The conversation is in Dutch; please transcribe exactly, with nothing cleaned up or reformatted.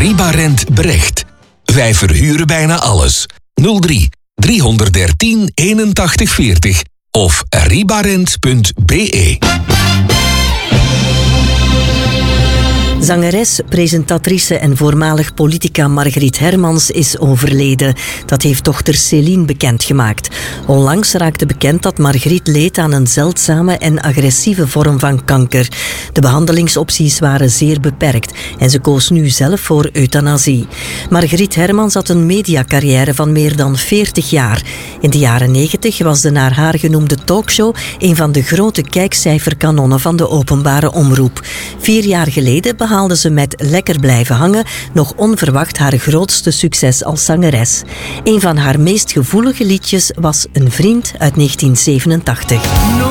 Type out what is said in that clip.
Ribarent Brecht. Wij verhuren bijna alles. nul drie driehonderddertien eenentachtig veertig of ribarent punt be. Zangeres, presentatrice en voormalig politica Margriet Hermans is overleden. Dat heeft dochter Céline bekendgemaakt. Onlangs raakte bekend dat Margriet leed aan een zeldzame en agressieve vorm van kanker. De behandelingsopties waren zeer beperkt en ze koos nu zelf voor euthanasie. Margriet Hermans had een mediacarrière van meer dan veertig jaar. In de jaren negentig was de naar haar genoemde talkshow een van de grote kijkcijferkanonnen van de openbare omroep. Vier jaar geleden behaalde ze met Lekker blijven hangen nog onverwacht haar grootste succes als zangeres. Een van haar meest gevoelige liedjes was Een vriend uit negentien zevenentachtig.